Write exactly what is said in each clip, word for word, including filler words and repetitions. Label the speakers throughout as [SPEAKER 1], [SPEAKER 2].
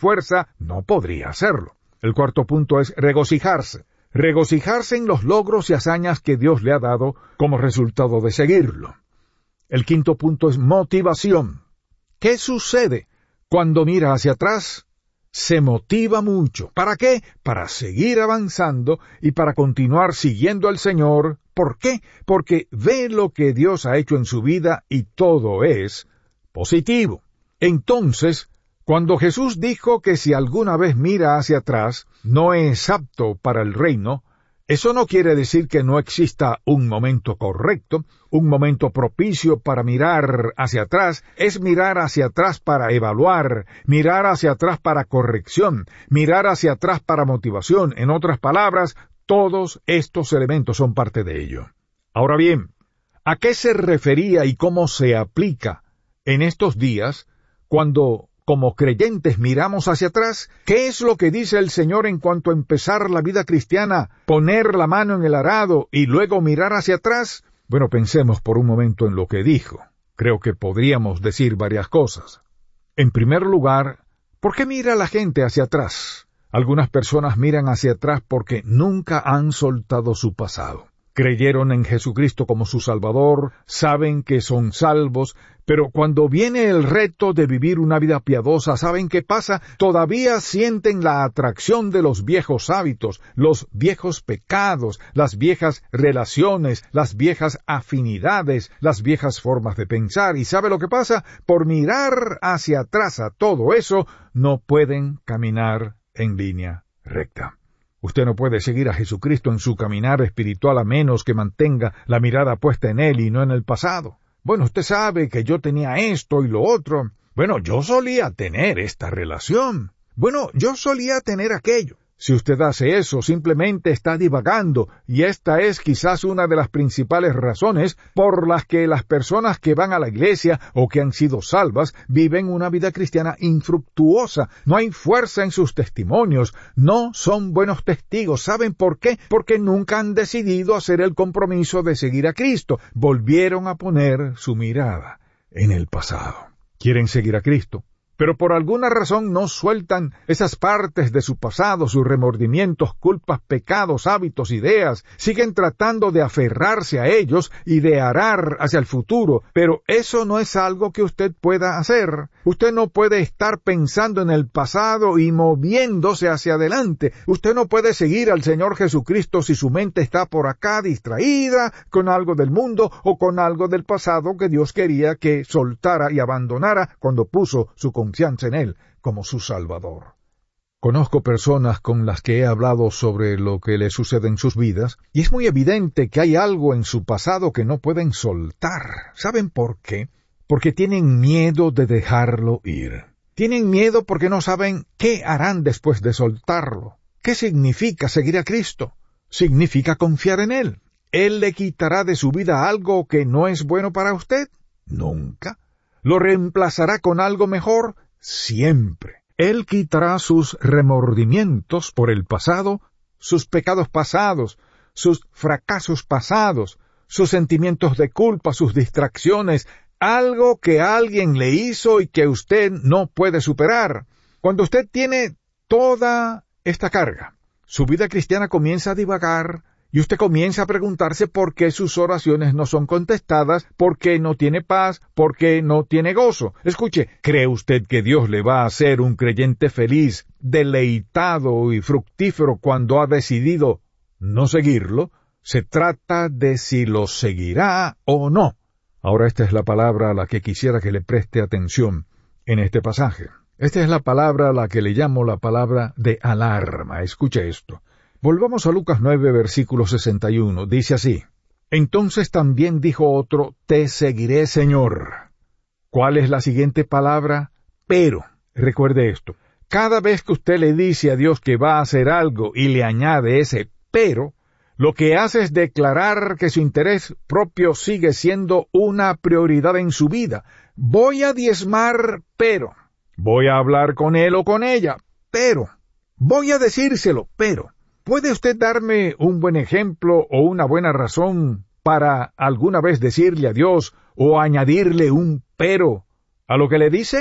[SPEAKER 1] fuerza, no podría hacerlo. El cuarto punto es regocijarse. Regocijarse en los logros y hazañas que Dios le ha dado como resultado de seguirlo. El quinto punto es motivación. ¿Qué sucede cuando mira hacia atrás? Se motiva mucho. ¿Para qué? Para seguir avanzando y para continuar siguiendo al Señor. ¿Por qué? Porque ve lo que Dios ha hecho en su vida y todo es positivo. Entonces, cuando Jesús dijo que si alguna vez mira hacia atrás, no es apto para el reino, eso no quiere decir que no exista un momento correcto, un momento propicio para mirar hacia atrás. Es mirar hacia atrás para evaluar, mirar hacia atrás para corrección, mirar hacia atrás para motivación. En otras palabras, todos estos elementos son parte de ello. Ahora bien, ¿a qué se refería y cómo se aplica en estos días cuando como creyentes miramos hacia atrás? ¿Qué es lo que dice el Señor en cuanto a empezar la vida cristiana, poner la mano en el arado y luego mirar hacia atrás? Bueno, pensemos por un momento en lo que dijo. Creo que podríamos decir varias cosas. En primer lugar, ¿por qué mira la gente hacia atrás? Algunas personas miran hacia atrás porque nunca han soltado su pasado. Creyeron en Jesucristo como su Salvador, saben que son salvos, pero cuando viene el reto de vivir una vida piadosa, ¿saben qué pasa? Todavía sienten la atracción de los viejos hábitos, los viejos pecados, las viejas relaciones, las viejas afinidades, las viejas formas de pensar. ¿Y sabe lo que pasa? Por mirar hacia atrás a todo eso, no pueden caminar en línea recta. Usted no puede seguir a Jesucristo en su caminar espiritual a menos que mantenga la mirada puesta en Él y no en el pasado. Bueno, usted sabe que yo tenía esto y lo otro. Bueno, yo solía tener esta relación. Bueno, yo solía tener aquello. Si usted hace eso, simplemente está divagando, y esta es quizás una de las principales razones por las que las personas que van a la iglesia o que han sido salvas viven una vida cristiana infructuosa. No hay fuerza en sus testimonios, no son buenos testigos. ¿Saben por qué? Porque nunca han decidido hacer el compromiso de seguir a Cristo. Volvieron a poner su mirada en el pasado. Quieren seguir a Cristo, pero por alguna razón no sueltan esas partes de su pasado, sus remordimientos, culpas, pecados, hábitos, ideas. Siguen tratando de aferrarse a ellos y de arar hacia el futuro, pero eso no es algo que usted pueda hacer. Usted no puede estar pensando en el pasado y moviéndose hacia adelante. Usted no puede seguir al Señor Jesucristo si su mente está por acá distraída con algo del mundo o con algo del pasado que Dios quería que soltara y abandonara cuando puso su confianza en Él como su Salvador. Conozco personas con las que he hablado sobre lo que les sucede en sus vidas, y es muy evidente que hay algo en su pasado que no pueden soltar. ¿Saben por qué? Porque tienen miedo de dejarlo ir. Tienen miedo porque no saben qué harán después de soltarlo. ¿Qué significa seguir a Cristo? Significa confiar en Él. ¿Él le quitará de su vida algo que no es bueno para usted? Nunca. ¿Lo reemplazará con algo mejor? Siempre. Él quitará sus remordimientos por el pasado, sus pecados pasados, sus fracasos pasados, sus sentimientos de culpa, sus distracciones, algo que alguien le hizo y que usted no puede superar. Cuando usted tiene toda esta carga, su vida cristiana comienza a divagar, y usted comienza a preguntarse por qué sus oraciones no son contestadas, por qué no tiene paz, por qué no tiene gozo. Escuche, ¿cree usted que Dios le va a hacer un creyente feliz, deleitado y fructífero cuando ha decidido no seguirlo? Se trata de si lo seguirá o no. Ahora esta es la palabra a la que quisiera que le preste atención en este pasaje. Esta es la palabra a la que le llamo la palabra de alarma. Escuche esto. Volvamos a Lucas nueve, versículo sesenta y uno. Dice así: Entonces también dijo otro, Te seguiré, Señor. ¿Cuál es la siguiente palabra? Pero. Recuerde esto. Cada vez que usted le dice a Dios que va a hacer algo y le añade ese pero, lo que hace es declarar que su interés propio sigue siendo una prioridad en su vida. Voy a diezmar, pero. Voy a hablar con él o con ella, pero. Voy a decírselo, pero. ¿Puede usted darme un buen ejemplo o una buena razón para alguna vez decirle a Dios o añadirle un pero a lo que le dice?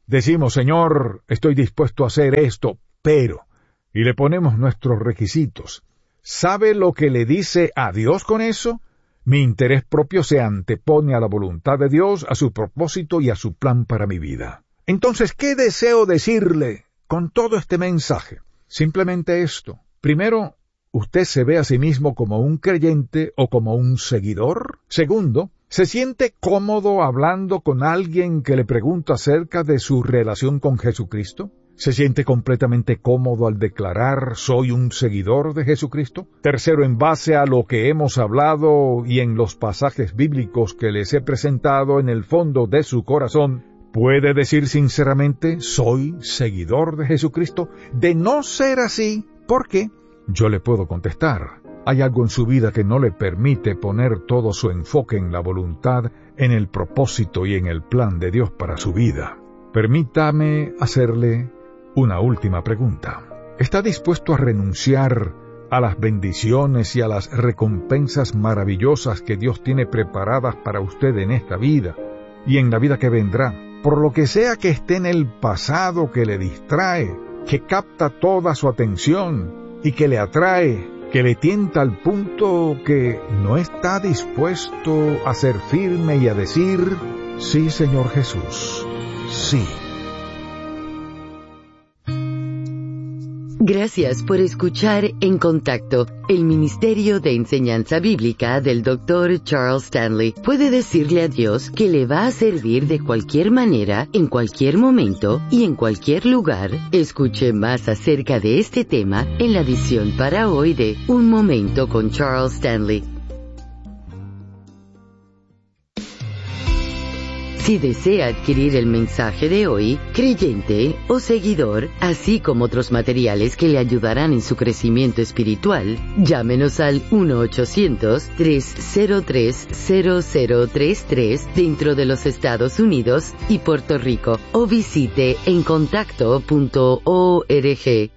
[SPEAKER 1] Decimos, Señor, estoy dispuesto a hacer esto, pero, y le ponemos nuestros requisitos. ¿Sabe lo que le dice a Dios con eso? Mi interés propio se antepone a la voluntad de Dios, a su propósito y a su plan para mi vida. Entonces, ¿qué deseo decirle con todo este mensaje? Simplemente esto. Primero, ¿usted se ve a sí mismo como un creyente o como un seguidor? Segundo, ¿se siente cómodo hablando con alguien que le pregunta acerca de su relación con Jesucristo? ¿Se siente completamente cómodo al declarar soy un seguidor de Jesucristo? Tercero, en base a lo que hemos hablado y en los pasajes bíblicos que les he presentado en el fondo de su corazón, ¿puede decir sinceramente soy seguidor de Jesucristo? De no ser así, ¿por qué? Yo le puedo contestar. Hay algo en su vida que no le permite poner todo su enfoque en la voluntad, en el propósito y en el plan de Dios para su vida. Permítame hacerle una última pregunta. ¿Está dispuesto a renunciar a las bendiciones y a las recompensas maravillosas que Dios tiene preparadas para usted en esta vida y en la vida que vendrá? Por lo que sea que esté en el pasado que le distrae, que capta toda su atención y que le atrae, que le tienta al punto que no está dispuesto a ser firme y a decir, sí, Señor Jesús, sí.
[SPEAKER 2] Gracias por escuchar En Contacto, el Ministerio de Enseñanza Bíblica del doctor Charles Stanley. Puede decirle a Dios que le va a servir de cualquier manera, en cualquier momento y en cualquier lugar. Escuche más acerca de este tema en la edición para hoy de Un Momento con Charles Stanley. Si desea adquirir el mensaje de hoy, creyente o seguidor, así como otros materiales que le ayudarán en su crecimiento espiritual, llámenos al uno ochocientos, tres cero tres, cero cero tres tres dentro de los Estados Unidos y Puerto Rico o visite en contacto punto org.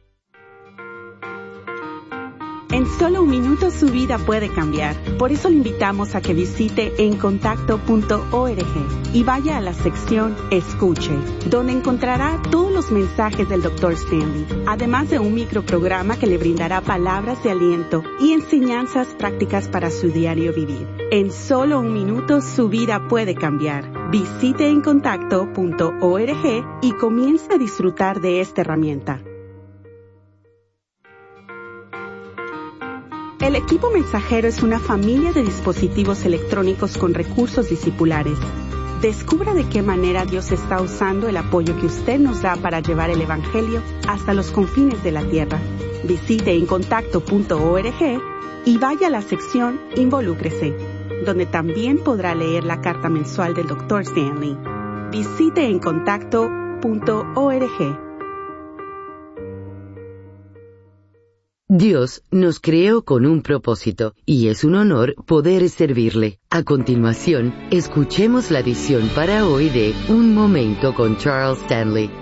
[SPEAKER 3] En solo un minuto su vida puede cambiar. Por eso le invitamos a que visite en contacto punto org y vaya a la sección Escuche, donde encontrará todos los mensajes del doctor Stanley, además de un microprograma que le brindará palabras de aliento y enseñanzas prácticas para su diario vivir. En solo un minuto su vida puede cambiar. Visite en contacto punto org y comience a disfrutar de esta herramienta. El equipo mensajero es una familia de dispositivos electrónicos con recursos discipulares. Descubra de qué manera Dios está usando el apoyo que usted nos da para llevar el Evangelio hasta los confines de la tierra. Visite en contacto punto org y vaya a la sección Involúcrese, donde también podrá leer la carta mensual del doctor Stanley. Visite en contacto punto org.
[SPEAKER 2] Dios nos creó con un propósito, y es un honor poder servirle. A continuación, escuchemos la edición para hoy de Un Momento con Charles Stanley.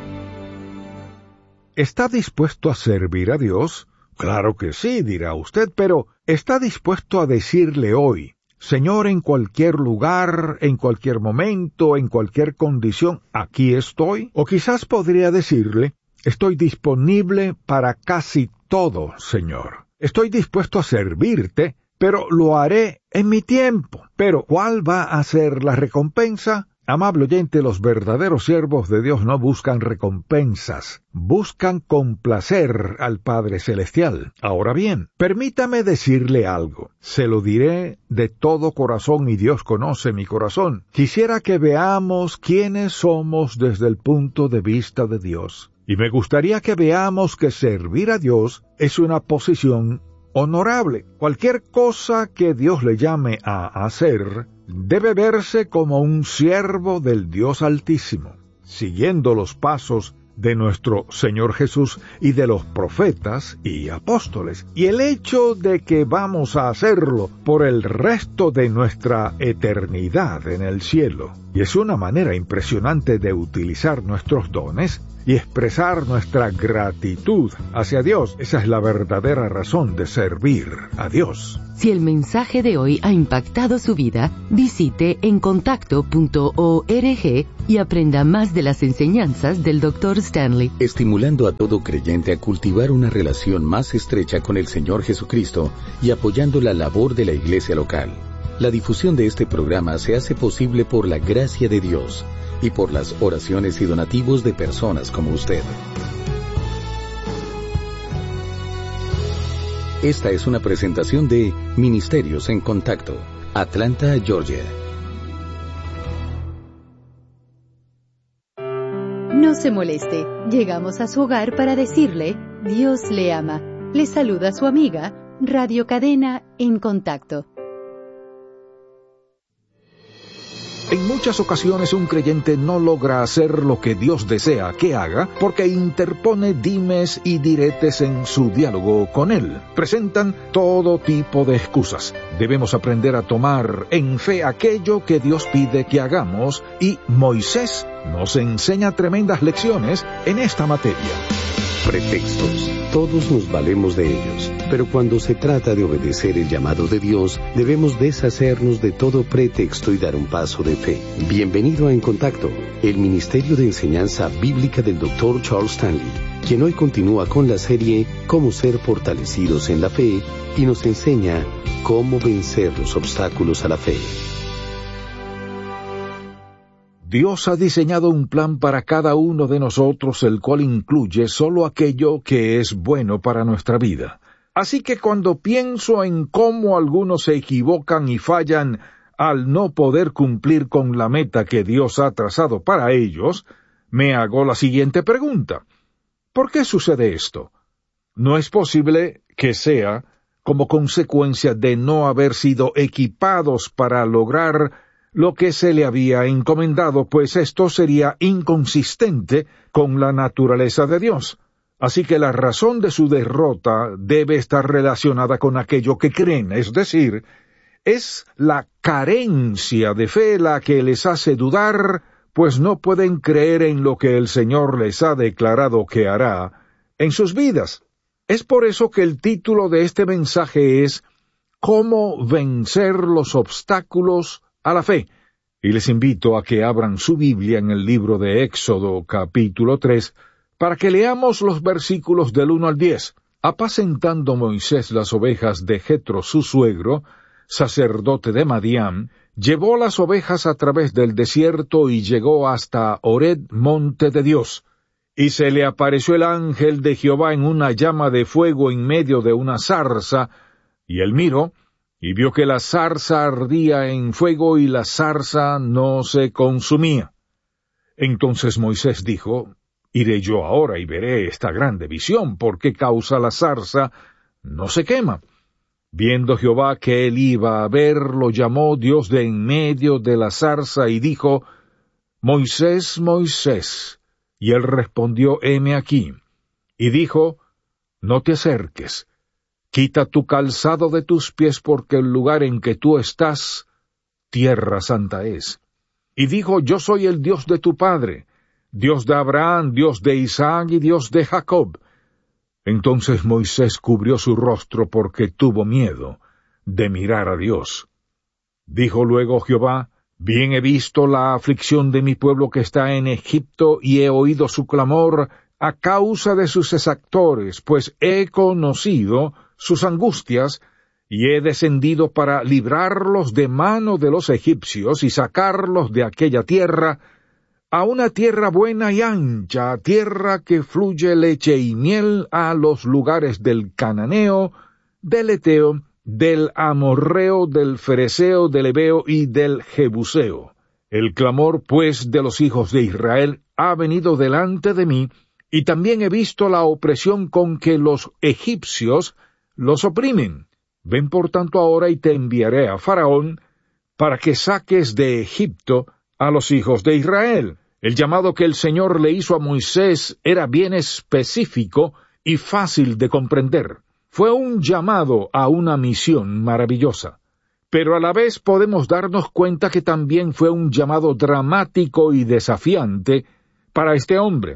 [SPEAKER 1] ¿Está dispuesto a servir a Dios? Claro que sí, dirá usted, pero ¿está dispuesto a decirle hoy, Señor, en cualquier lugar, en cualquier momento, en cualquier condición, aquí estoy? O quizás podría decirle, estoy disponible para casi todo, Señor. Estoy dispuesto a servirte, pero lo haré en mi tiempo. Pero, ¿cuál va a ser la recompensa? Amable oyente, los verdaderos siervos de Dios no buscan recompensas, buscan complacer al Padre Celestial. Ahora bien, permítame decirle algo. Se lo diré de todo corazón y Dios conoce mi corazón. Quisiera que veamos quiénes somos desde el punto de vista de Dios. Y me gustaría que veamos que servir a Dios es una posición honorable. Cualquier cosa que Dios le llame a hacer debe verse como un siervo del Dios Altísimo, siguiendo los pasos de nuestro Señor Jesús y de los profetas y apóstoles. Y el hecho de que vamos a hacerlo por el resto de nuestra eternidad en el cielo, y es una manera impresionante de utilizar nuestros dones, y expresar nuestra gratitud hacia Dios. Esa es la verdadera razón de servir a Dios.
[SPEAKER 2] Si el mensaje de hoy ha impactado su vida, visite encontacto punto org y aprenda más de las enseñanzas del doctor Stanley.
[SPEAKER 4] Estimulando a todo creyente a cultivar una relación más estrecha con el Señor Jesucristo y apoyando la labor de la iglesia local. La difusión de este programa se hace posible por la gracia de Dios y por las oraciones y donativos de personas como usted. Esta es una presentación de Ministerios en Contacto, Atlanta, Georgia.
[SPEAKER 5] No se moleste, llegamos a su hogar para decirle, Dios le ama. Le saluda su amiga, Radio Cadena en Contacto.
[SPEAKER 1] En muchas ocasiones un creyente no logra hacer lo que Dios desea que haga porque interpone dimes y diretes en su diálogo con Él. Presentan todo tipo de excusas. Debemos aprender a tomar en fe aquello que Dios pide que hagamos y Moisés nos enseña tremendas lecciones en esta materia.
[SPEAKER 4] Pretextos. Todos nos valemos de ellos, pero cuando se trata de obedecer el llamado de Dios, debemos deshacernos de todo pretexto y dar un paso de fe. Bienvenido a En Contacto, el Ministerio de Enseñanza Bíblica del doctor Charles Stanley, quien hoy continúa con la serie Cómo ser fortalecidos en la fe y nos enseña cómo vencer los obstáculos a la fe.
[SPEAKER 1] Dios ha diseñado un plan para cada uno de nosotros, el cual incluye solo aquello que es bueno para nuestra vida. Así que cuando pienso en cómo algunos se equivocan y fallan al no poder cumplir con la meta que Dios ha trazado para ellos, me hago la siguiente pregunta. ¿Por qué sucede esto? No es posible que sea como consecuencia de no haber sido equipados para lograr lo que se le había encomendado, pues esto sería inconsistente con la naturaleza de Dios. Así que la razón de su derrota debe estar relacionada con aquello que creen, es decir, es la carencia de fe la que les hace dudar, pues no pueden creer en lo que el Señor les ha declarado que hará en sus vidas. Es por eso que el título de este mensaje es ¿Cómo vencer los obstáculos a la fe? Y les invito a que abran su Biblia en el libro de Éxodo, capítulo tres, para que leamos los versículos del uno al diez. Apacentando Moisés las ovejas de Jetro su suegro, sacerdote de Madián, llevó las ovejas a través del desierto y llegó hasta Horeb, monte de Dios. Y se le apareció el ángel de Jehová en una llama de fuego en medio de una zarza, y él miró, y vio que la zarza ardía en fuego y la zarza no se consumía. Entonces Moisés dijo, Iré yo ahora y veré esta grande visión, ¿por qué causa la zarza no se quema? Viendo Jehová que él iba a ver, lo llamó Dios de en medio de la zarza y dijo, Moisés, Moisés. Y él respondió, heme aquí. Y dijo, no te acerques. Quita tu calzado de tus pies, porque el lugar en que tú estás, tierra santa es. Y dijo, yo soy el Dios de tu padre, Dios de Abraham, Dios de Isaac y Dios de Jacob. Entonces Moisés cubrió su rostro porque tuvo miedo de mirar a Dios. Dijo luego Jehová, bien he visto la aflicción de mi pueblo que está en Egipto, y he oído su clamor a causa de sus exactores, pues he conocido sus angustias, y he descendido para librarlos de mano de los egipcios y sacarlos de aquella tierra, a una tierra buena y ancha, tierra que fluye leche y miel, a los lugares del cananeo, del eteo, del amorreo, del fereceo, del heveo y del jebuseo. El clamor, pues, de los hijos de Israel ha venido delante de mí, y también he visto la opresión con que los egipcios los oprimen. Ven por tanto ahora y te enviaré a Faraón, para que saques de Egipto a los hijos de Israel. El llamado que el Señor le hizo a Moisés era bien específico y fácil de comprender. Fue un llamado a una misión maravillosa. Pero a la vez podemos darnos cuenta que también fue un llamado dramático y desafiante para este hombre.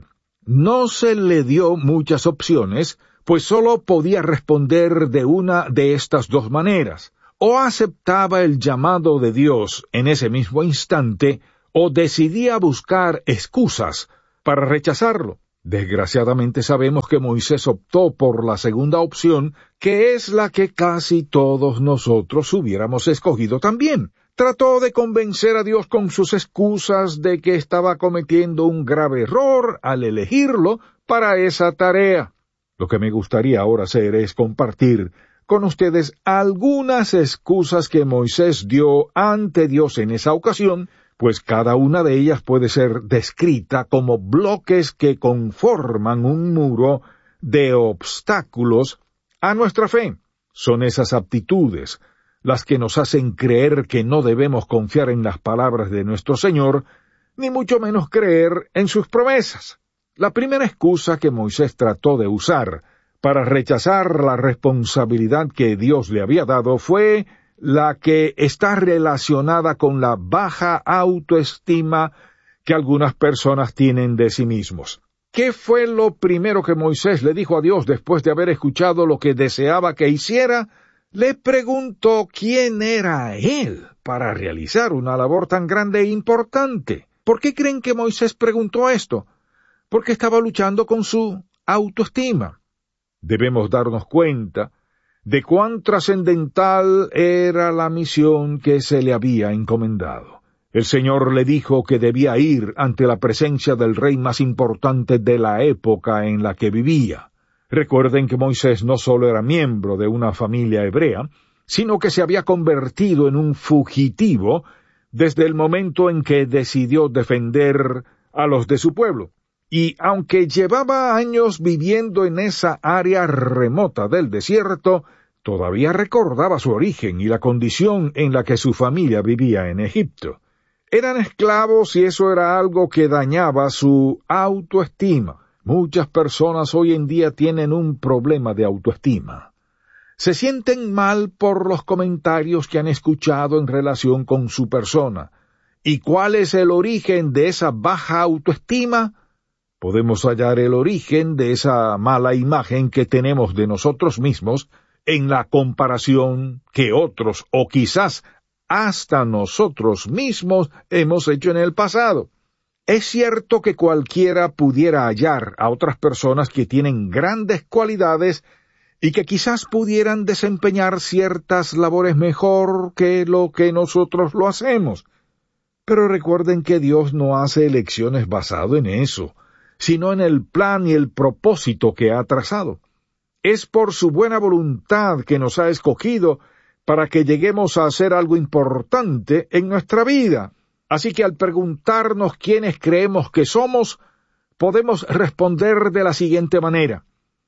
[SPEAKER 1] no se le dio muchas opciones, pues sólo podía responder de una de estas dos maneras. O aceptaba el llamado de Dios en ese mismo instante, o decidía buscar excusas para rechazarlo. Desgraciadamente sabemos que Moisés optó por la segunda opción, que es la que casi todos nosotros hubiéramos escogido también. Trató de convencer a Dios con sus excusas de que estaba cometiendo un grave error al elegirlo para esa tarea. Lo que me gustaría ahora hacer es compartir con ustedes algunas excusas que Moisés dio ante Dios en esa ocasión, pues cada una de ellas puede ser descrita como bloques que conforman un muro de obstáculos a nuestra fe. Son esas aptitudes las que nos hacen creer que no debemos confiar en las palabras de nuestro Señor, ni mucho menos creer en sus promesas. La primera excusa que Moisés trató de usar para rechazar la responsabilidad que Dios le había dado fue la que está relacionada con la baja autoestima que algunas personas tienen de sí mismos. ¿Qué fue lo primero que Moisés le dijo a Dios después de haber escuchado lo que deseaba que hiciera? Le preguntó quién era él para realizar una labor tan grande e importante. ¿Por qué creen que Moisés preguntó esto? Porque estaba luchando con su autoestima. Debemos darnos cuenta de cuán trascendental era la misión que se le había encomendado. El Señor le dijo que debía ir ante la presencia del rey más importante de la época en la que vivía. Recuerden que Moisés no solo era miembro de una familia hebrea, sino que se había convertido en un fugitivo desde el momento en que decidió defender a los de su pueblo. Y aunque llevaba años viviendo en esa área remota del desierto, todavía recordaba su origen y la condición en la que su familia vivía en Egipto. Eran esclavos y eso era algo que dañaba su autoestima. Muchas personas hoy en día tienen un problema de autoestima. Se sienten mal por los comentarios que han escuchado en relación con su persona. ¿Y cuál es el origen de esa baja autoestima? Podemos hallar el origen de esa mala imagen que tenemos de nosotros mismos en la comparación que otros, o quizás hasta nosotros mismos, hemos hecho en el pasado. Es cierto que cualquiera pudiera hallar a otras personas que tienen grandes cualidades y que quizás pudieran desempeñar ciertas labores mejor que lo que nosotros lo hacemos. Pero recuerden que Dios no hace elecciones basado en eso, sino en el plan y el propósito que ha trazado. Es por su buena voluntad que nos ha escogido para que lleguemos a hacer algo importante en nuestra vida. Así que al preguntarnos quiénes creemos que somos, podemos responder de la siguiente manera.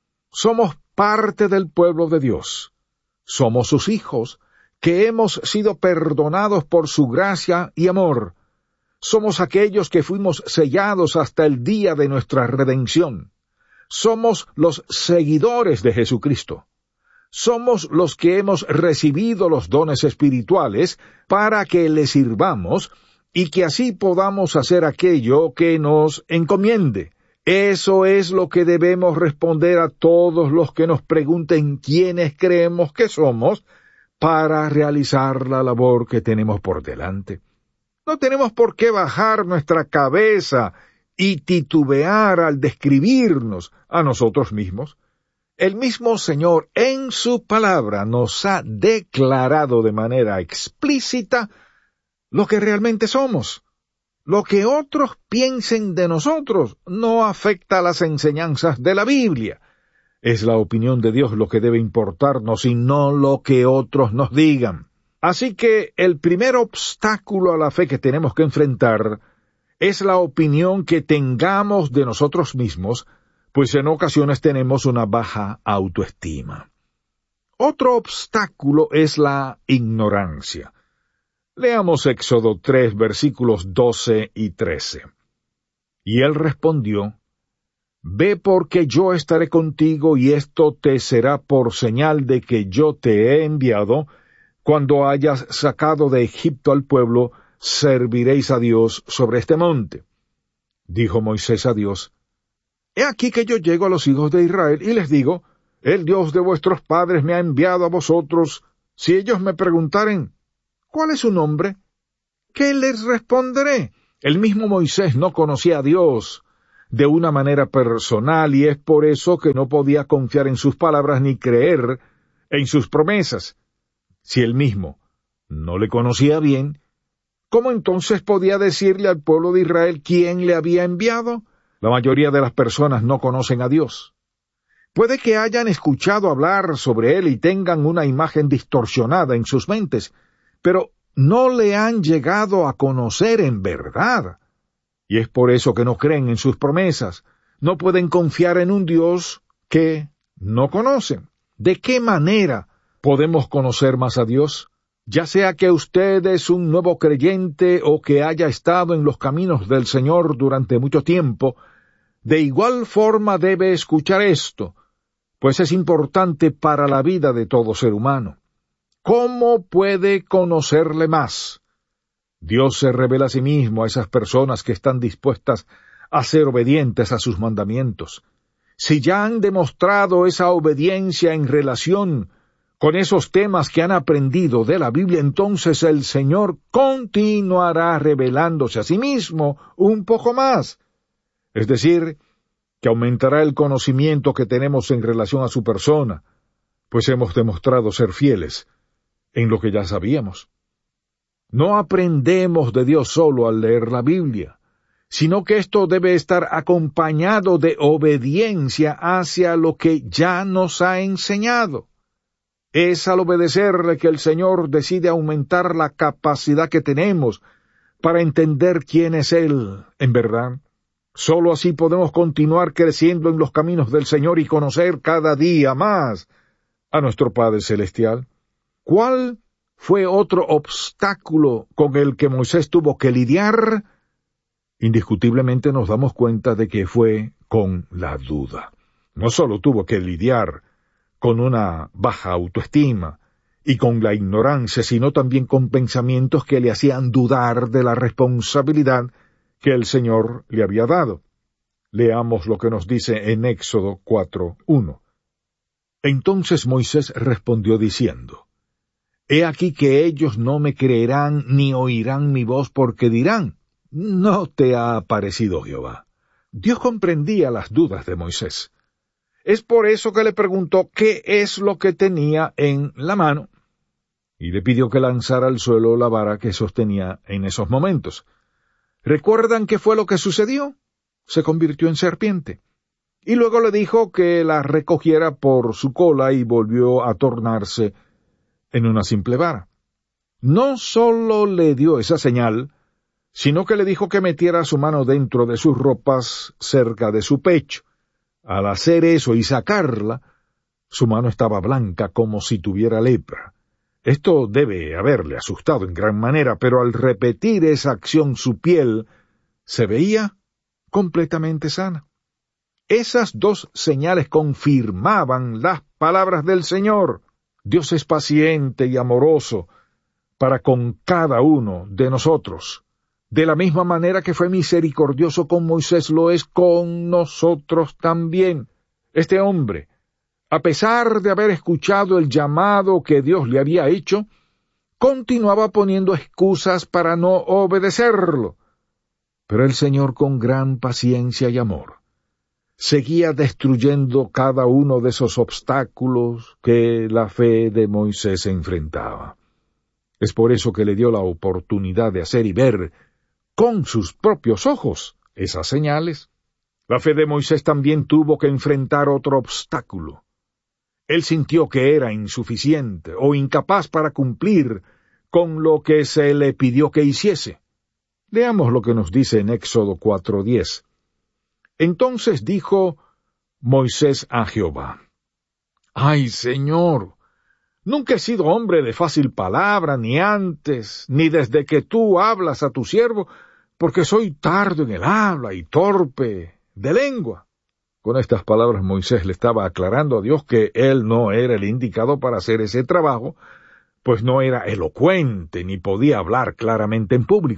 [SPEAKER 1] Somos parte del pueblo de Dios. Somos sus hijos, que hemos sido perdonados por su gracia y amor. Somos aquellos que fuimos sellados hasta el día de nuestra redención. Somos los seguidores de Jesucristo. Somos los que hemos recibido los dones espirituales para que le sirvamos y que así podamos hacer aquello que nos encomiende. Eso es lo que debemos responder a todos los que nos pregunten quiénes creemos que somos para realizar la labor que tenemos por delante. No tenemos por qué bajar nuestra cabeza y titubear al describirnos a nosotros mismos. El mismo Señor en su palabra nos ha declarado de manera explícita lo que realmente somos. Lo que otros piensen de nosotros no afecta a las enseñanzas de la Biblia. Es la opinión de Dios lo que debe importarnos y no lo que otros nos digan. Así que el primer obstáculo a la fe que tenemos que enfrentar es la opinión que tengamos de nosotros mismos, pues en ocasiones tenemos una baja autoestima. Otro obstáculo es la ignorancia. Leamos Éxodo tres, versículos doce y trece. Y él respondió, «Ve porque yo estaré contigo y esto te será por señal de que yo te he enviado. Cuando hayas sacado de Egipto al pueblo, serviréis a Dios sobre este monte». Dijo Moisés a Dios, He aquí que yo llego a los hijos de Israel y les digo, el Dios de vuestros padres me ha enviado a vosotros. Si ellos me preguntaren, ¿cuál es su nombre?, ¿qué les responderé? El mismo Moisés no conocía a Dios de una manera personal y es por eso que no podía confiar en sus palabras ni creer en sus promesas. Si él mismo no le conocía bien, ¿cómo entonces podía decirle al pueblo de Israel quién le había enviado? La mayoría de las personas no conocen a Dios. Puede que hayan escuchado hablar sobre Él y tengan una imagen distorsionada en sus mentes, pero no le han llegado a conocer en verdad. Y es por eso que no creen en sus promesas. No pueden confiar en un Dios que no conocen. ¿De qué manera podemos conocer más a Dios? Ya sea que usted es un nuevo creyente o que haya estado en los caminos del Señor durante mucho tiempo, de igual forma debe escuchar esto, pues es importante para la vida de todo ser humano. ¿Cómo puede conocerle más? Dios se revela a sí mismo a esas personas que están dispuestas a ser obedientes a sus mandamientos. Si ya han demostrado esa obediencia en relación con esos temas que han aprendido de la Biblia, entonces el Señor continuará revelándose a sí mismo un poco más. Es decir, que aumentará el conocimiento que tenemos en relación a su persona, pues hemos demostrado ser fieles en lo que ya sabíamos. No aprendemos de Dios solo al leer la Biblia, sino que esto debe estar acompañado de obediencia hacia lo que ya nos ha enseñado. Es al obedecerle que el Señor decide aumentar la capacidad que tenemos para entender quién es Él, en verdad. Solo así podemos continuar creciendo en los caminos del Señor y conocer cada día más a nuestro Padre Celestial. ¿Cuál fue otro obstáculo con el que Moisés tuvo que lidiar? Indiscutiblemente nos damos cuenta de que fue con la duda. No solo tuvo que lidiar con una baja autoestima y con la ignorancia, sino también con pensamientos que le hacían dudar de la responsabilidad que el Señor le había dado. Leamos lo que nos dice en Éxodo cuatro uno. Entonces Moisés respondió diciendo, He aquí que ellos no me creerán ni oirán mi voz, porque dirán, ¿no te ha aparecido Jehová? Dios comprendía las dudas de Moisés. Es por eso que le preguntó qué es lo que tenía en la mano, y le pidió que lanzara al suelo la vara que sostenía en esos momentos. ¿Recuerdan qué fue lo que sucedió? Se convirtió en serpiente. Y luego le dijo que la recogiera por su cola y volvió a tornarse en una simple vara. No sólo le dio esa señal, sino que le dijo que metiera su mano dentro de sus ropas cerca de su pecho. Al hacer eso y sacarla, su mano estaba blanca como si tuviera lepra. Esto debe haberle asustado en gran manera, pero al repetir esa acción su piel se veía completamente sana. Esas dos señales confirmaban las palabras del Señor. Dios es paciente y amoroso para con cada uno de nosotros. De la misma manera que fue misericordioso con Moisés, lo es con nosotros también. Este hombre, a pesar de haber escuchado el llamado que Dios le había hecho, continuaba poniendo excusas para no obedecerlo. Pero el Señor, con gran paciencia y amor, seguía destruyendo cada uno de esos obstáculos que la fe de Moisés enfrentaba. Es por eso que le dio la oportunidad de hacer y ver con sus propios ojos esas señales. La fe de Moisés también tuvo que enfrentar otro obstáculo. Él sintió que era insuficiente o incapaz para cumplir con lo que se le pidió que hiciese. Leamos lo que nos dice en Éxodo cuatro diez. Entonces dijo Moisés a Jehová, «Ay, Señor, nunca he sido hombre de fácil palabra, ni antes, ni desde que tú hablas a tu siervo, porque soy tardo en el habla y torpe de lengua». Con estas palabras Moisés le estaba aclarando a Dios que él no era el indicado para hacer ese trabajo, pues no era elocuente ni podía hablar claramente en público.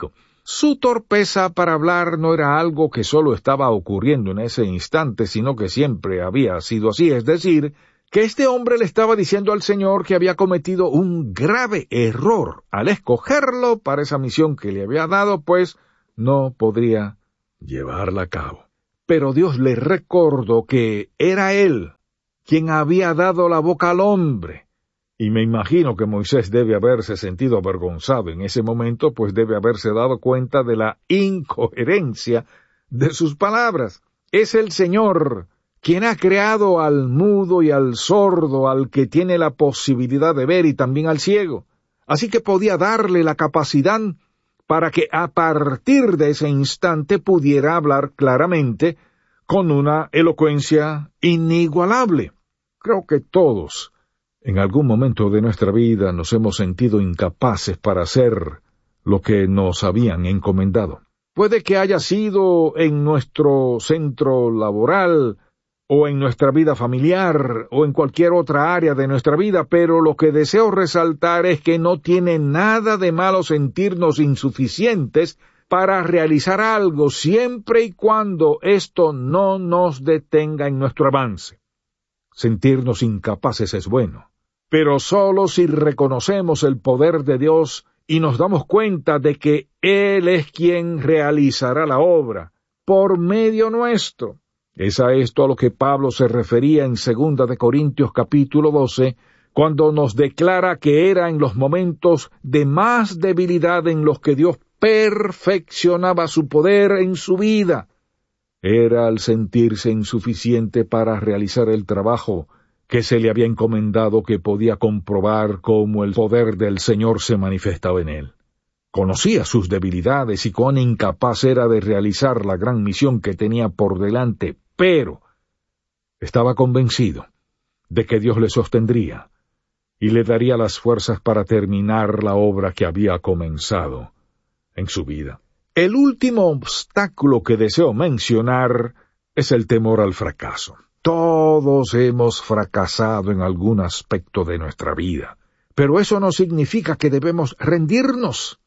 [SPEAKER 1] Su torpeza para hablar no era algo que solo estaba ocurriendo en ese instante, sino que siempre había sido así, es decir, que este hombre le estaba diciendo al Señor que había cometido un grave error al escogerlo para esa misión que le había dado, pues no podría llevarla a cabo. Pero Dios le recordó que era Él quien había dado la boca al hombre. Y me imagino que Moisés debe haberse sentido avergonzado en ese momento, pues debe haberse dado cuenta de la incoherencia de sus palabras. Es el Señor quien ha creado al mudo y al sordo, al que tiene la posibilidad de ver y también al ciego. Así que podía darle la capacidad para que a partir de ese instante pudiera hablar claramente con una elocuencia inigualable. Creo que todos, en algún momento de nuestra vida, nos hemos sentido incapaces para hacer lo que nos habían encomendado. Puede que haya sido en nuestro centro laboral, o en nuestra vida familiar, o en cualquier otra área de nuestra vida, pero lo que deseo resaltar es que no tiene nada de malo sentirnos insuficientes para realizar algo, siempre y cuando esto no nos detenga en nuestro avance. Sentirnos incapaces es bueno, pero solo si reconocemos el poder de Dios y nos damos cuenta de que Él es quien realizará la obra, por medio nuestro. Es a esto a lo que Pablo se refería en segunda de Corintios capítulo doce, cuando nos declara que era en los momentos de más debilidad en los que Dios perfeccionaba su poder en su vida. Era al sentirse insuficiente para realizar el trabajo que se le había encomendado que podía comprobar cómo el poder del Señor se manifestaba en él. Conocía sus debilidades y cuán incapaz era de realizar la gran misión que tenía por delante, pero estaba convencido de que Dios le sostendría y le daría las fuerzas para terminar la obra que había comenzado en su vida. El último obstáculo que deseo mencionar es el temor al fracaso. Todos hemos fracasado en algún aspecto de nuestra vida, pero eso no significa que debemos rendirnos.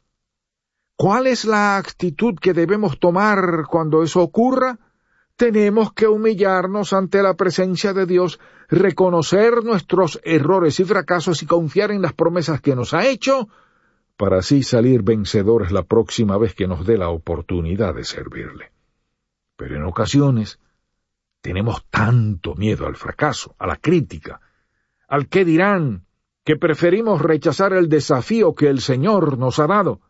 [SPEAKER 1] ¿Cuál es la actitud que debemos tomar cuando eso ocurra? Tenemos que humillarnos ante la presencia de Dios, reconocer nuestros errores y fracasos y confiar en las promesas que nos ha hecho, para así salir vencedores la próxima vez que nos dé la oportunidad de servirle. Pero en ocasiones tenemos tanto miedo al fracaso, a la crítica, al qué dirán, que preferimos rechazar el desafío que el Señor nos ha dado.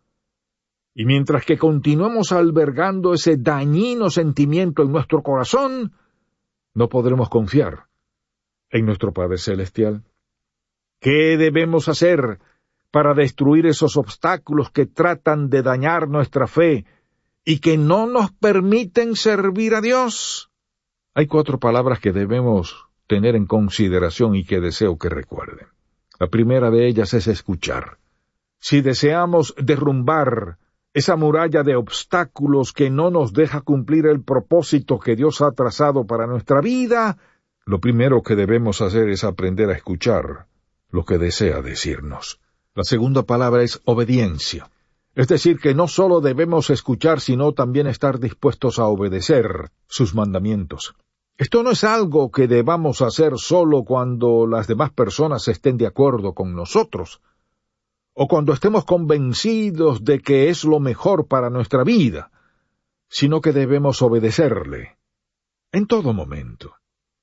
[SPEAKER 1] Y mientras que continuemos albergando ese dañino sentimiento en nuestro corazón, no podremos confiar en nuestro Padre Celestial. ¿Qué debemos hacer para destruir esos obstáculos que tratan de dañar nuestra fe y que no nos permiten servir a Dios? Hay cuatro palabras que debemos tener en consideración y que deseo que recuerden. La primera de ellas es escuchar. Si deseamos derrumbar esa muralla de obstáculos que no nos deja cumplir el propósito que Dios ha trazado para nuestra vida, lo primero que debemos hacer es aprender a escuchar lo que desea decirnos. La segunda palabra es obediencia. Es decir, que no solo debemos escuchar, sino también estar dispuestos a obedecer sus mandamientos. Esto no es algo que debamos hacer solo cuando las demás personas estén de acuerdo con nosotros, o cuando estemos convencidos de que es lo mejor para nuestra vida, sino que debemos obedecerle en todo momento.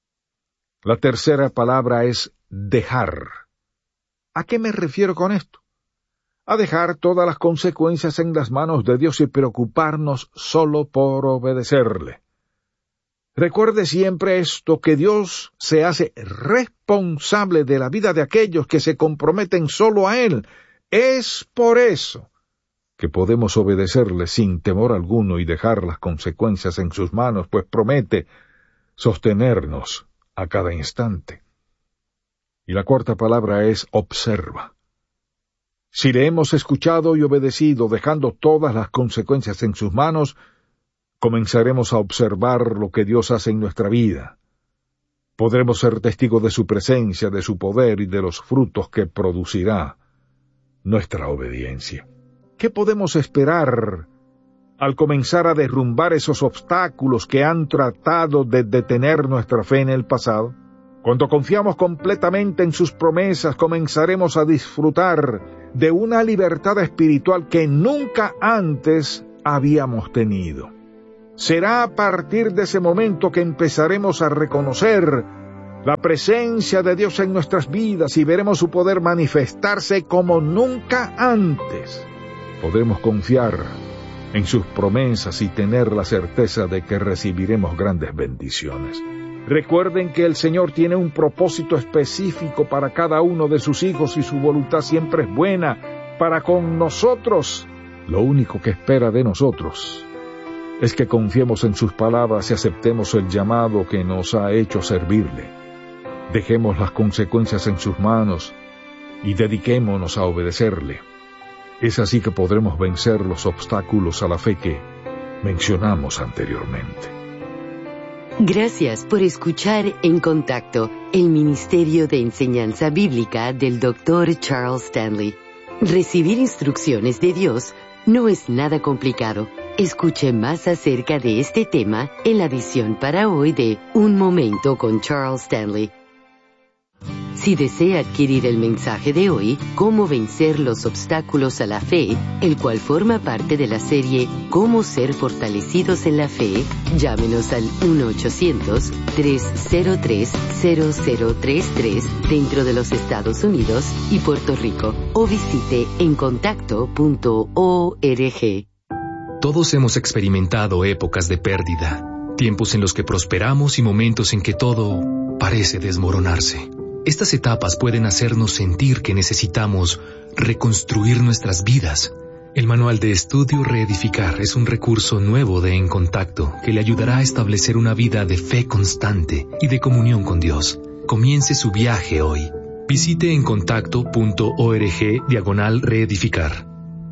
[SPEAKER 1] La tercera palabra es dejar. ¿A qué me refiero con esto? A dejar todas las consecuencias en las manos de Dios y preocuparnos solo por obedecerle. Recuerde siempre esto, que Dios se hace responsable de la vida de aquellos que se comprometen solo a Él. Es por eso que podemos obedecerle sin temor alguno y dejar las consecuencias en sus manos, pues promete sostenernos a cada instante. Y la cuarta palabra es observa. Si le hemos escuchado y obedecido, dejando todas las consecuencias en sus manos, comenzaremos a observar lo que Dios hace en nuestra vida. Podremos ser testigos de su presencia, de su poder y de los frutos que producirá nuestra obediencia. ¿Qué podemos esperar al comenzar a derrumbar esos obstáculos que han tratado de detener nuestra fe en el pasado? Cuando confiamos completamente en sus promesas, comenzaremos a disfrutar de una libertad espiritual que nunca antes habíamos tenido. Será a partir de ese momento que empezaremos a reconocer la presencia de Dios en nuestras vidas y veremos su poder manifestarse como nunca antes. Podremos confiar en sus promesas y tener la certeza de que recibiremos grandes bendiciones. Recuerden que el Señor tiene un propósito específico para cada uno de sus hijos y su voluntad siempre es buena para con nosotros. Lo único que espera de nosotros es que confiemos en sus palabras y aceptemos el llamado que nos ha hecho servirle. Dejemos las consecuencias en sus manos y dediquémonos a obedecerle. Es así que podremos vencer los obstáculos a la fe que mencionamos anteriormente.
[SPEAKER 2] Gracias por escuchar En Contacto, el Ministerio de Enseñanza Bíblica del doctor Charles Stanley. Recibir instrucciones de Dios no es nada complicado. Escuche más acerca de este tema en la edición para hoy de Un Momento con Charles Stanley. Si desea adquirir el mensaje de hoy, Cómo vencer los obstáculos a la fe, el cual forma parte de la serie Cómo ser fortalecidos en la fe, llámenos al uno ochocientos, tres cero tres, cero cero tres tres dentro de los Estados Unidos y Puerto Rico o visite en contacto punto org.
[SPEAKER 6] Todos hemos experimentado épocas de pérdida, tiempos en los que prosperamos y momentos en que todo parece desmoronarse. Estas etapas pueden hacernos sentir que necesitamos reconstruir nuestras vidas. El manual de estudio Reedificar es un recurso nuevo de En Contacto que le ayudará a establecer una vida de fe constante y de comunión con Dios. Comience su viaje hoy. Visite en contacto punto org diagonal reedificar.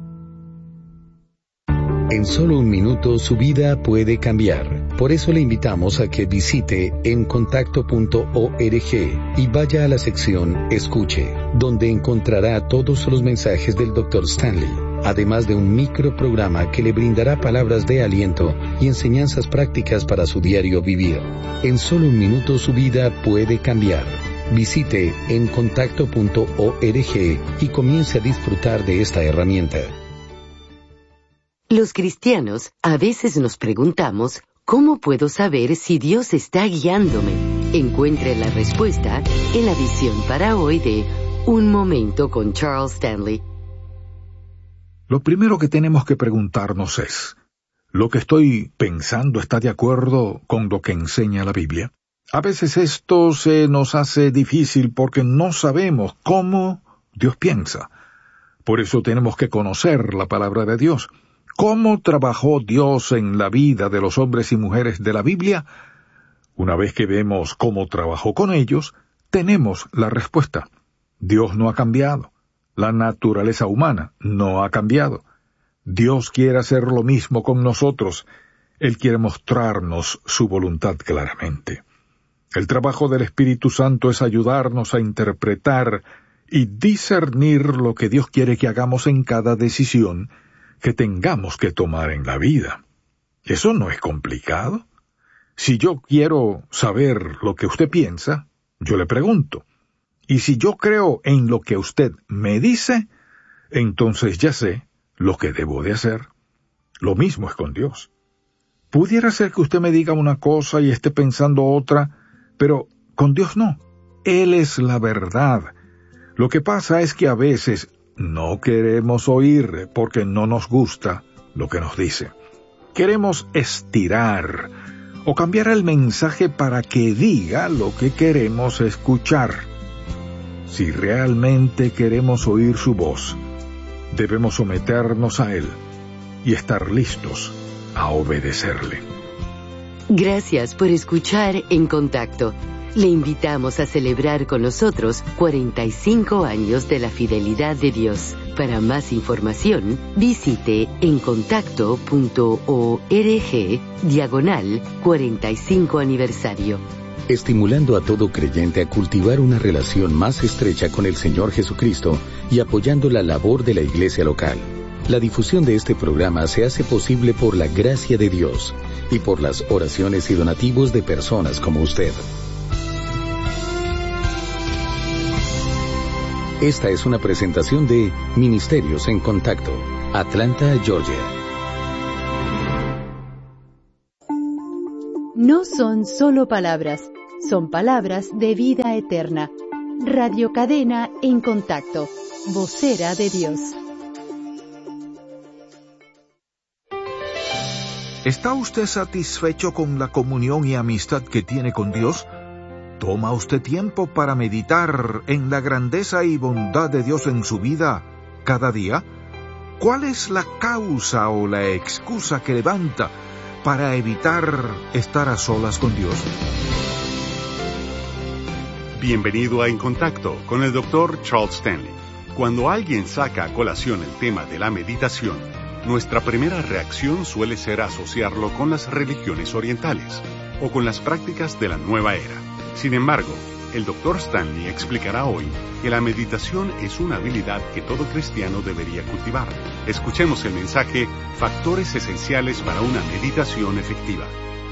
[SPEAKER 4] En solo un minuto su vida puede cambiar. Por eso le invitamos a que visite en contacto punto org y vaya a la sección Escuche, donde encontrará todos los mensajes del doctor Stanley, además de un microprograma que le brindará palabras de aliento y enseñanzas prácticas para su diario vivir. En solo un minuto su vida puede cambiar. Visite en contacto punto org y comience a disfrutar de esta herramienta.
[SPEAKER 2] Los cristianos a veces nos preguntamos, ¿cómo puedo saber si Dios está guiándome? Encuentre la respuesta en la edición para hoy de Un Momento con Charles Stanley.
[SPEAKER 1] Lo primero que tenemos que preguntarnos es, ¿lo que estoy pensando está de acuerdo con lo que enseña la Biblia? A veces esto se nos hace difícil porque no sabemos cómo Dios piensa. Por eso tenemos que conocer la palabra de Dios. ¿Cómo trabajó Dios en la vida de los hombres y mujeres de la Biblia? Una vez que vemos cómo trabajó con ellos, tenemos la respuesta. Dios no ha cambiado. La naturaleza humana no ha cambiado. Dios quiere hacer lo mismo con nosotros. Él quiere mostrarnos su voluntad claramente. El trabajo del Espíritu Santo es ayudarnos a interpretar y discernir lo que Dios quiere que hagamos en cada decisión que tengamos que tomar en la vida. Eso no es complicado. Si yo quiero saber lo que usted piensa, yo le pregunto. Y si yo creo en lo que usted me dice, entonces ya sé lo que debo de hacer. Lo mismo es con Dios. Pudiera ser que usted me diga una cosa y esté pensando otra, pero con Dios no. Él es la verdad. Lo que pasa es que a veces no queremos oír porque no nos gusta lo que nos dice. Queremos estirar o cambiar el mensaje para que diga lo que queremos escuchar. Si realmente queremos oír su voz, debemos someternos a Él y estar listos a obedecerle.
[SPEAKER 2] Gracias por escuchar En Contacto. Le invitamos a celebrar con nosotros cuarenta y cinco años de la fidelidad de Dios. Para más información, visite en contacto punto org diagonal cuarenta y cinco aniversario.
[SPEAKER 4] Estimulando a todo creyente a cultivar una relación más estrecha con el Señor Jesucristo y apoyando la labor de la iglesia local. La difusión de este programa se hace posible por la gracia de Dios y por las oraciones y donativos de personas como usted. Esta es una presentación de Ministerios en Contacto, Atlanta, Georgia.
[SPEAKER 5] No son solo palabras, son palabras de vida eterna. Radio Cadena en Contacto, vocera de Dios.
[SPEAKER 1] ¿Está usted satisfecho con la comunión y amistad que tiene con Dios? ¿Toma usted tiempo para meditar en la grandeza y bondad de Dios en su vida cada día? ¿Cuál es la causa o la excusa que levanta para evitar estar a solas con Dios?
[SPEAKER 7] Bienvenido a En Contacto con el doctor Charles Stanley. Cuando alguien saca a colación el tema de la meditación, nuestra primera reacción suele ser asociarlo con las religiones orientales o con las prácticas de la nueva era. Sin embargo, el doctor Stanley explicará hoy que la meditación es una habilidad que todo cristiano debería cultivar. Escuchemos el mensaje Factores esenciales para una meditación efectiva.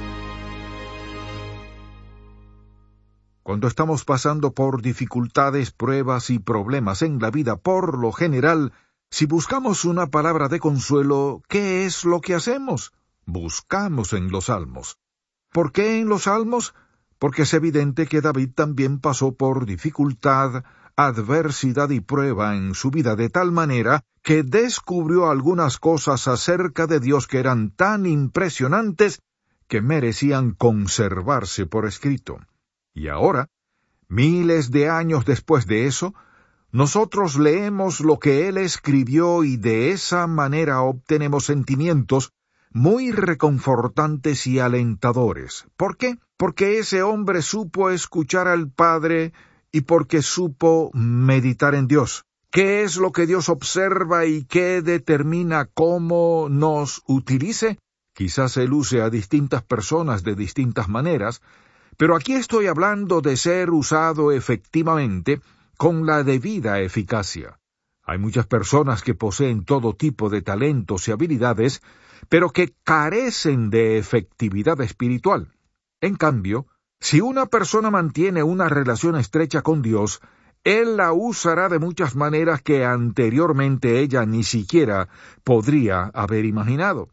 [SPEAKER 1] Cuando estamos pasando por dificultades, pruebas y problemas en la vida, por lo general, si buscamos una palabra de consuelo, ¿qué es lo que hacemos? Buscamos en los Salmos. ¿Por qué en los Salmos? Porque es evidente que David también pasó por dificultad, adversidad y prueba en su vida de tal manera que descubrió algunas cosas acerca de Dios que eran tan impresionantes que merecían conservarse por escrito. Y ahora, miles de años después de eso, nosotros leemos lo que él escribió y de esa manera obtenemos sentimientos muy reconfortantes y alentadores. ¿Por qué? Porque ese hombre supo escuchar al Padre y porque supo meditar en Dios. ¿Qué es lo que Dios observa y qué determina cómo nos utilice? Quizás él use a distintas personas de distintas maneras, pero aquí estoy hablando de ser usado efectivamente con la debida eficacia. Hay muchas personas que poseen todo tipo de talentos y habilidades, pero que carecen de efectividad espiritual. En cambio, si una persona mantiene una relación estrecha con Dios, Él la usará de muchas maneras que anteriormente ella ni siquiera podría haber imaginado.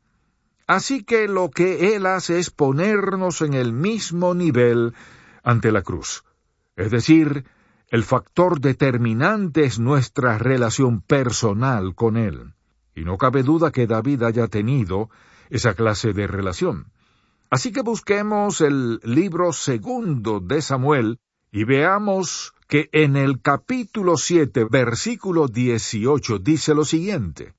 [SPEAKER 1] Así que lo que Él hace es ponernos en el mismo nivel ante la cruz. Es decir, el factor determinante es nuestra relación personal con Él. Y no cabe duda que David haya tenido esa clase de relación. Así que busquemos el libro segundo de Samuel y veamos que en el capítulo siete, versículo dieciocho, dice lo siguiente.